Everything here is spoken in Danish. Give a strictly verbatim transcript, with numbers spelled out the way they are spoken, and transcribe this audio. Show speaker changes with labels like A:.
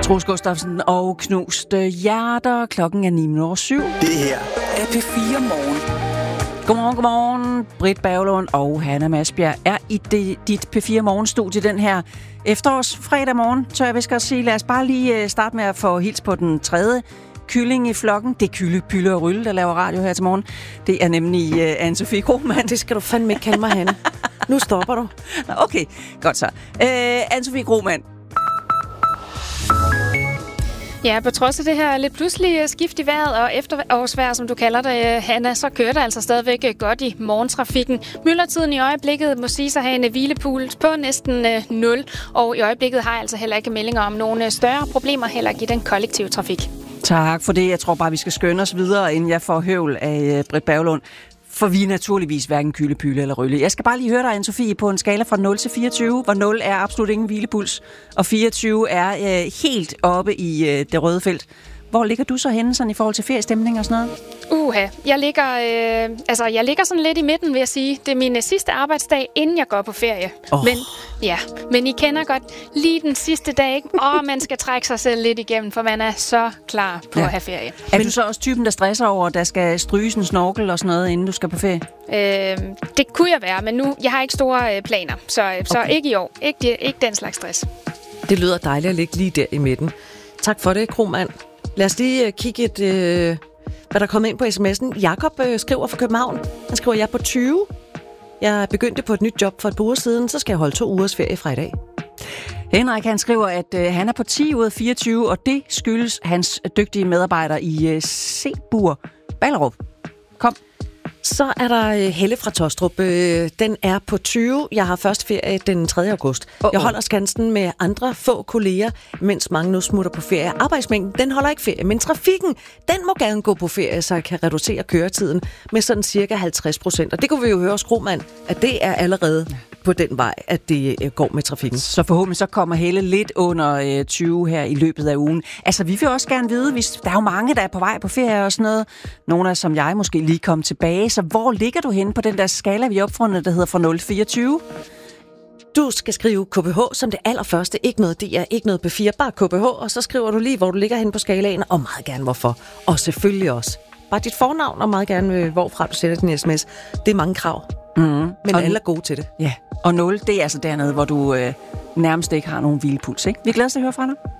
A: Troels Gustafsson og Knuste Hjerter. Klokken er ni minutter syv.
B: Det her er P fire Morgen.
A: Godmorgen, godmorgen. Britt Berglund og Hanna Masbjerg er i det, dit P fire Morgenstudie den her efterårsfredag morgen, tør jeg vist godt sige. Lad os bare lige starte med at få hils på den tredje kylling i flokken. Det er Kylle, Pylle og Rylle, der laver radio her til morgen. Det er nemlig uh, Anne-Sophie Krohmann.
C: Det skal du fandme ikke kalde mig, Hanne. Nu stopper du.
A: Okay, godt så. Uh, Anne-Sophie Krohmann.
D: Ja, på trods af det her lidt pludselige skift i vejret og efterårsvejr, som du kalder det, Hanna, så kører det altså stadigvæk godt i morgentrafikken. Myldretiden i øjeblikket må sige sig have en hvilepuls på næsten nul, og i øjeblikket har jeg altså heller ikke meldinger om nogle større problemer heller ikke i den kollektive trafik.
A: Tak for det. Jeg tror bare, vi skal skynde os videre, inden jeg får høvl af Britt Berglund. For vi er naturligvis hverken Kylle, Pylle eller Rylle. Jeg skal bare lige høre dig, Anne-Sophie, på en skala fra nul til fireogtyve, hvor nul er absolut ingen hvilepuls, og fireogtyve er øh, helt oppe i øh, det røde felt. Hvor ligger du så henne sådan, i forhold til feriestemning og sådan noget?
D: Uha, jeg ligger, øh, altså, jeg ligger sådan lidt i midten, vil jeg sige. Det er min sidste arbejdsdag, inden jeg går på ferie.
A: Oh.
D: Men, ja, men I kender godt lige den sidste dag, ikke? Og man skal trække sig selv lidt igennem, for man er så klar på ja. at have ferie.
A: Er men du så også typen, der stresser over, at der skal stryges en snorkel og sådan noget, inden du skal på ferie?
D: Øh, det kunne jeg være, men nu jeg har ikke store øh, planer, så, okay. så ikke i år. Ikke, ikke den slags stress.
C: Det lyder dejligt at ligge lige der i midten. Tak for det, Krohmann. Lad os lige uh, kigge et, uh, hvad der er kommet ind på sms'en. Jakob uh, skriver fra København. Han skriver, jeg er på tyve. Jeg begyndte på et nyt job for et par uger siden, så skal jeg holde to ugers ferie fra i dag.
A: Henrik, han skriver, at uh, han er på ti ud af fireogtyve, og det skyldes hans dygtige medarbejdere i uh, Sebur Ballerup. Kom.
C: Så er der Helle fra Tostrup. Den er på tyve. Jeg har først ferie den tredje august. Uh-oh. Jeg holder skansen med andre få kolleger, mens mange nu smutter på ferie. Arbejdsmængden, den holder ikke ferie, men trafikken, den må gerne gå på ferie, så jeg kan reducere køretiden med sådan cirka halvtreds procent. Og det kunne vi jo høre hos Krohmann, at det er allerede på den vej, at det går med trafikken.
A: Så forhåbentlig så kommer Helle lidt under tyve her i løbet af ugen. Altså, vi vil også gerne vide, hvis der er jo mange, der er på vej på ferie og sådan noget. Nogle af som jeg måske lige kom tilbage. Så hvor ligger du henne på den der skala, vi har opfundet, der hedder fra nul til fireogtyve?
C: Du skal skrive K P H som det allerførste. Ikke noget D R, ikke noget B fire, bare K P H. Og så skriver du lige, hvor du ligger henne på skalaen, og meget gerne hvorfor. Og selvfølgelig også bare dit fornavn, og meget gerne hvorfra du sætter din sms. Det er mange krav. Mm-hmm. Men og alle er gode til det.
A: Ja, og nul, det er altså dernede, hvor du øh, nærmest ikke har nogen hvilepuls, ikke? Vi glæder os til at høre fra dig.